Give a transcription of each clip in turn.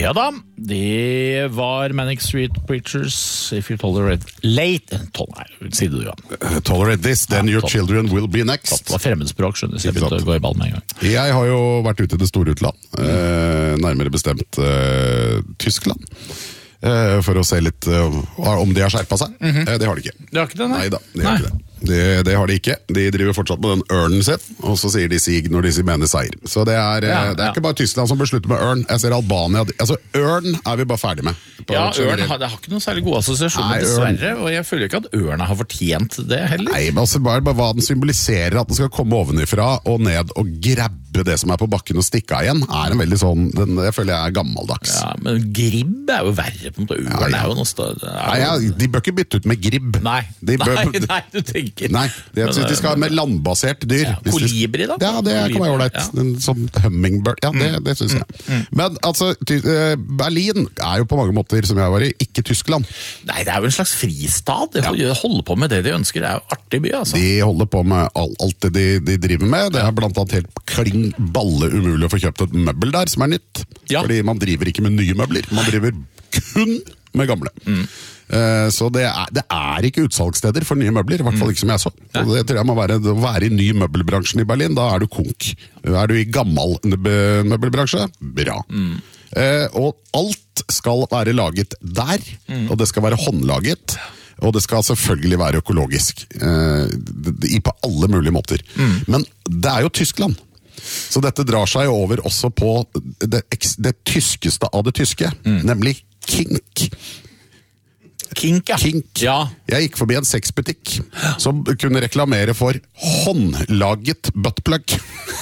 Ja da, det var Manic Street Preachers, If You Tolerate Late, sier du ja. Tolerate this, then your children will be next. Det var fremmedspråk, skjønner, så jeg begynte å gå i ball med en gang. Jeg har jo vært ute i det store utland, nærmere bestemt Tyskland. For å se litt om de har skjerpet seg. Det har de ikke. Det har ikke det, nei? Neida, de har ikke det. Det har de ikke. De driver fortsatt med den ørnen sin, og så sier de sig når de mener seier. Så det er ikke bare Tyskland som beslutter med ørn. Jeg ser Albania. Altså, ørn er vi bare ferdig med. Ja, ørn har ikke noen særlig gode assosiasjoner, dessverre, og jeg føler ikke at ørn har fortjent det heller. Nei, men altså bare hva den symboliserer, at den skal komme ovenifra og ned og grabbe det som er på bakken og stikke av igjen, er en veldig sånn, jeg føler jeg er gammeldags. Ja, men gribb er jo verre på en måte. Ørn er jo noe sted. De bør ikke bytte ut med gribb. Nei, du tenker. Nei, jeg synes de skal ha mer landbasert dyr. Ja, kolibri da? Ja, det kan være ålreit. Som hummingbird, ja, det synes jeg. Men altså, Berlin er jo på mange måter, som jeg var i, ikke Tyskland. Nei, det er jo en slags fristad. De holder på med det de ønsker. Det er jo artig by, altså. De holder på med alt det de driver med. Det er blant annet helt kling balle umulig å få kjøpt et møbel der, som er nytt. Fordi man driver ikke med nye møbler. Man driver kun med gamle. Så det er ikke utsalgssteder for nye møbler, i hvert fall ikke som jeg så. Og det tror jeg må være i ny møbelbransjen i Berlin, da er du konk. Er du i gammel møbelbransje? Bra. Og alt skal være laget der, og det skal være håndlaget, og det skal selvfølgelig være økologisk, på alle mulige måter. Men det er jo Tyskland. Så dette drar seg over også på det tyskeste av det tyske, nemlig kink. Kink, ja. Jeg gikk forbi en sexbutikk som kunne reklamere for håndlaget buttplug.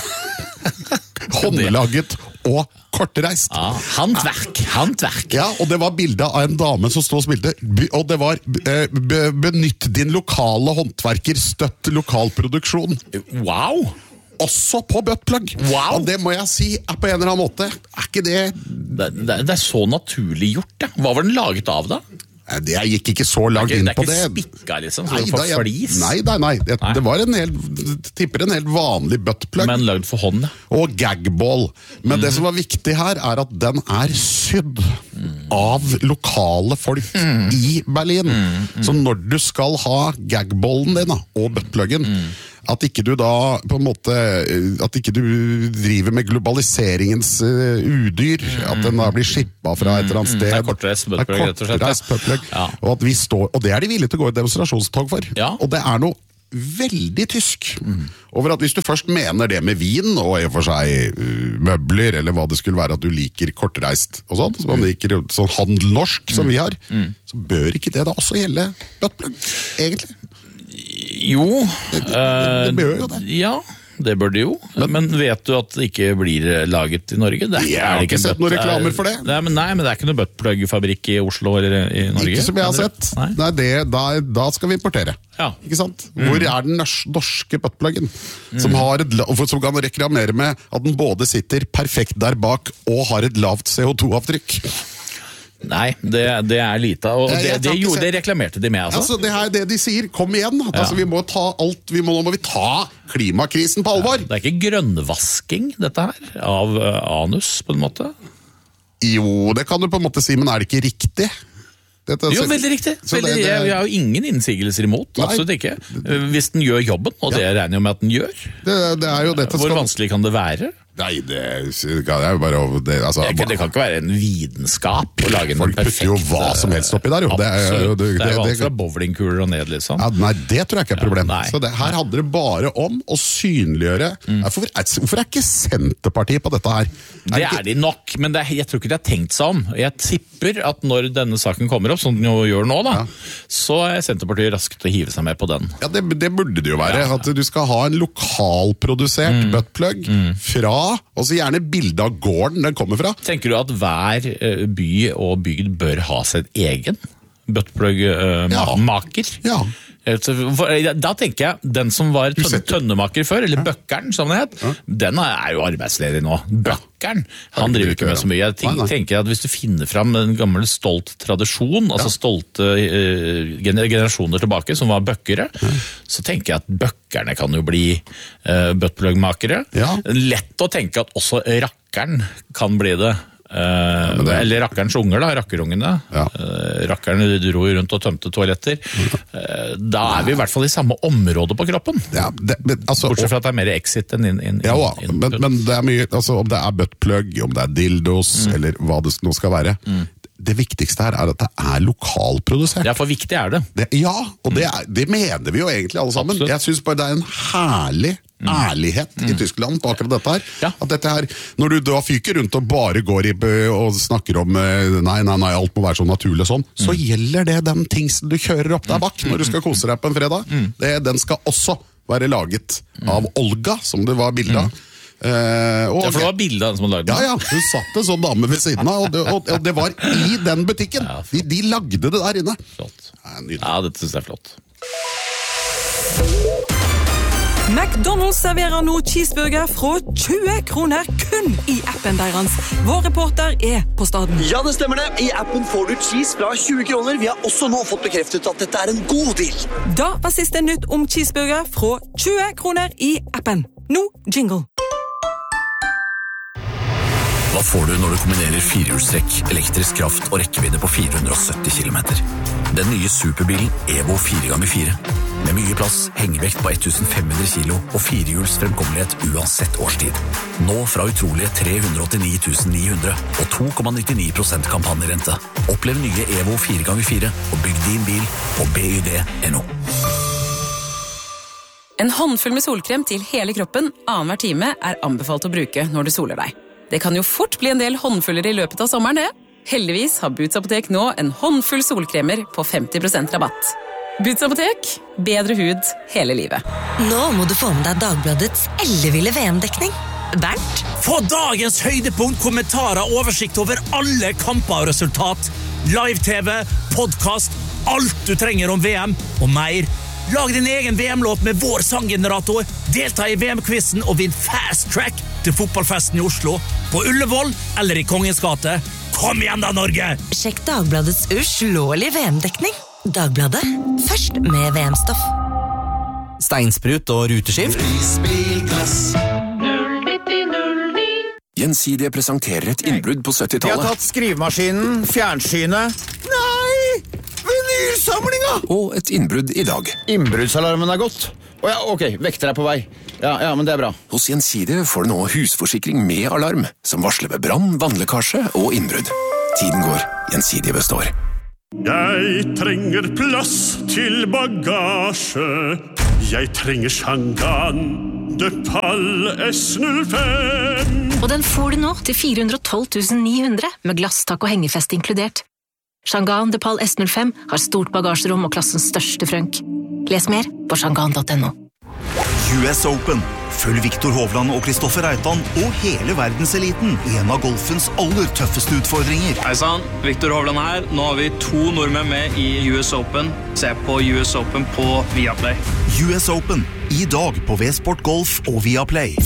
Håndlaget og kortreist. Handverk. Ja, og det var bildet av en dame som stod og spilte, og det var benytt din lokale håndverker, støtt lokalproduksjon. Wow! Også på buttplug. Wow! Og det må jeg si er på en eller annen måte. Er ikke det... Det er så naturlig gjort, ja. Hva var den laget av da? Jeg gikk ikke så langt inn på det. Det er ikke spikka, liksom? Så for flis? Nei. Det var en helt vanlig buttplug. Men lagd for hånd, ja. Og gagball. Men det som var viktig her, er at den er sydd av lokale folk i Berlin. Så når du skal ha gagballen din og buttpluggen, at ikke du da på en måte, at ikke du driver med globaliseringens udyr, at den da blir skippet fra et eller annet sted. Det er kortreist buttplug, rett og slett. Og det er de villige til å gå i demonstrasjonstog for. Og det er noe veldig tysk over at hvis du først mener det med vin og i og for seg møbler eller hva det skulle være at du liker kortreist og sånn, så man liker sånn handelnorsk som vi har, så bør ikke det da også gjelde buttplug, egentlig? Jo, det bør jo det. Ja, det bør det jo. Men vet du at det ikke blir laget i Norge? Jeg har ikke sett noen reklamer for det. Nei, men det er ikke noen buttplug-fabrikk i Oslo eller i Norge? Ikke som jeg har sett. Nei, da skal vi importere. Ja. Ikke sant? Hvor er den norske buttpluggen? Som kan reklamere med at den både sitter perfekt der bak og har et lavt CO2-avtrykk. Nei, det er lite, og det reklamerte de med, altså. Altså, det er det de sier, kom igjen, altså, vi må ta alt, nå må vi ta klimakrisen på alvor. Det er ikke grønnvasking, dette her, av anus, på en måte? Jo, det kan du på en måte si, men er det ikke riktig? Jo, veldig riktig. Jeg har jo ingen innsigelser imot, absolutt ikke. Hvis den gjør jobben, og det regner jeg med at den gjør. Det er jo dette. Hvor vanskelig kan det være? Nei, det er jo bare det kan ikke være en vitenskap å lage en perfekt... Folk putter jo hva som helst oppi der, jo. Absolutt. Det er jo alt fra bowlingkuler og ned, liksom. Nei, det tror jeg ikke er problem. Så her handler det bare om å synliggjøre... Hvorfor er ikke Senterpartiet på dette her? Det er de nok, men jeg tror ikke de har tenkt seg om. Jeg tipper at når denne saken kommer opp, som den jo gjør nå, så er Senterpartiet raskt til å hive seg med på den. Ja, det burde det jo være. At du skal ha en lokalprodusert buttplug fra, og så gjerne bilde av gården den kommer fra. Tenker du at hver by og bygd bør ha seg et egen buttplug-maker? Ja. Da tenker jeg, den som var tønnemaker før, eller bøkkeren som det het, den er jo arbeidsledig nå. Bøkkeren, han driver ikke med så mye. Jeg tenker at hvis du finner fram en gammel stolt tradisjon, altså stolte generasjoner tilbake, som var bøkkere, så tenker jeg at bøkkerne kan jo bli buttplug-makere. Lett å tenke at også rakkeren kan bli det. Eller rakkerens unger da, rakkerungene. Rakkerne dro rundt og tømte toaletter. Da vi I hvert fall I samme område på kroppen. Bortsett fra at det mer exit enn inn. Men det mye, altså, om det buttplug, om det dildos, eller hva det nå skal være. Det viktigste her at det lokalprodusert. Ja, for viktig det. Og det mener vi jo egentlig alle sammen. Absolutt. Jeg synes bare det en herlig ærlighet I Tyskland på akkurat dette her. At dette her, når du da fyker rundt og bare går og snakker om nei, alt må være så naturlig og sånn, så gjelder det den tingsen du kjører opp der bak når du skal kose deg på en fredag. Den skal også være laget av Olga, som det var bildet av. For det var bildet av den som lagde den. Ja, hun satt en sånn dame ved siden av, og det var I den butikken. De lagde det der inne. Flott. Dette synes jeg flott. McDonald's serverer nå cheeseburger fra 20 kroner kun I appen deres. Vår reporter på staden. Ja, det stemmer det. I appen får du cheese fra 20 kroner. Vi har også nå fått bekreftet at dette en god deal. Da var siste nytt om cheeseburger fra 20 kroner I appen. Nå jingle. Hva får du når du kombinerer firehjulstrekk, elektrisk kraft og rekkevidde på 470 km? Den nye superbilen Evo 4x4. Med mye plass, hengevekt på 1500 kilo og firehjuls fremkommelighet uansett årstid. Nå fra utrolige 389 900 og 2,99% kampanjerente. Opplev nye Evo 4x4 og bygg din bil på byd.no. En håndfull med solkrem til hele kroppen annenhver time anbefalt å bruke når du soler deg. Det kan jo fort bli en del håndfuller I løpet av sommeren, det. Heldigvis har Boots Apotek nå en håndfull solkremer på 50% rabatt. Boots Apotek, bedre hud hele livet. Nå må du få med deg Dagbladets elleville VM-dekning. Bernt? Få dagens høydepunkt, kommentarer, oversikt over alle kamper og resultat. Live-TV, podcast, alt du trenger om VM og mer. Lag din egen VM-låt med vår sanggenerator. Delta I VM-quizen og vinn fast track til fotballfesten I Oslo. På Ullevål eller I Kongens gate. Kom igjen da, Norge! Sjekk Dagbladets uslåelige VM-dekning. Dagbladet, først med VM-stoff. Steinsprut og ruteskift. Gjensidige presenterer et innbrudd på 70-tallet. Vi har tatt skrivemaskinen, fjernsynet. Nei! Vinylsamlinga! Og et innbrudd I dag. Innbruddsalarmen gått. Ok, vekter på vei. Ja, men det bra. Hos Gjensidige får du nå husforsikring med alarm, som varsler ved brann, vannlekkasje og innbrudd. Tiden går, Gjensidige består. Jeg trenger plass til bagasje. Jeg trenger Shangan de Pal S05. Og den får du nå til 412 900 med glasstak og hengefest inkludert. Shangan de Pal S05 har stort bagasjerom og klassens største frønk. Les mer på shangan.no. US Open. Følg Viktor Hovland og Kristoffer Reitan og hele verdenseliten I en av golfens aller tøffeste utfordringer. Hei sann, Viktor Hovland her. Nå har vi 2 nordmenn med I US Open. Se på US Open på Viaplay. US Open. I dag på V-Sport Golf og Viaplay.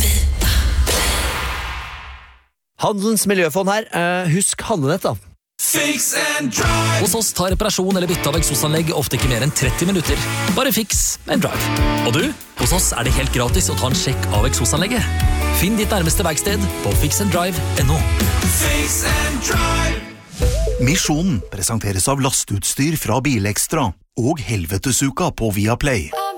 Handelens miljøfond her. Husk handlenett da. Fix and drive. Hos oss tar reparasjon eller bytte av eksosanlegg ofte ikke mer enn 30 minutter. Bare fix and drive. Og du, hos oss det helt gratis å ta en sjekk av eksosanlegget. Finn ditt nærmeste verksted på fixanddrive.no. Fix and drive. Misjonen presenteres av lastutstyr fra Bilekstra og Helvetesuka på Viaplay.